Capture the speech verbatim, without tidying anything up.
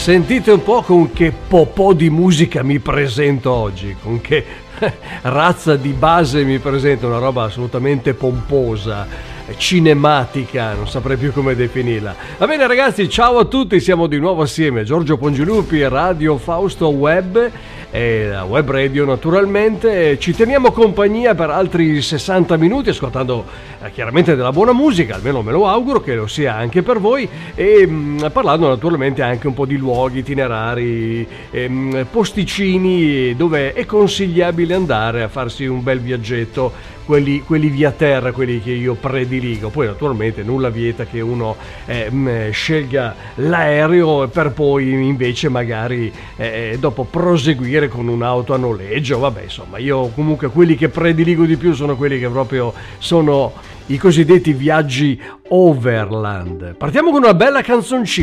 Sentite un po' con che popò di musica mi presento oggi, con che razza di base mi presento, una roba assolutamente pomposa, cinematica, non saprei più come definirla. Va bene ragazzi, ciao a tutti, siamo di nuovo assieme, Giorgio Pongilupi, Radio Fausto Web e la web radio naturalmente. Ci teniamo compagnia per altri sessanta minuti ascoltando eh, chiaramente della buona musica, almeno me lo auguro che lo sia anche per voi, e mh, parlando naturalmente anche un po' di luoghi, itinerari, ehm, posticini dove è consigliabile andare a farsi un bel viaggetto. Quelli, quelli via terra, quelli che io prediligo. Poi naturalmente nulla vieta che uno eh, mh, scelga l'aereo per poi invece magari eh, dopo proseguire con un'auto a noleggio. Vabbè, insomma, io comunque quelli che prediligo di più sono quelli che proprio sono i cosiddetti viaggi overland. Partiamo con una bella canzoncina.